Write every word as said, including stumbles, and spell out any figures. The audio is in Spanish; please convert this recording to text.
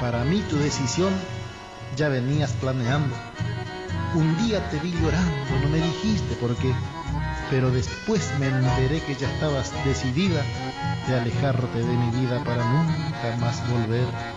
Para mí tu decisión ya venías planeando. Un día te vi llorando, no me dijiste por qué, pero después me enteré que ya estabas decidida de alejarte de mi vida para nunca más volver.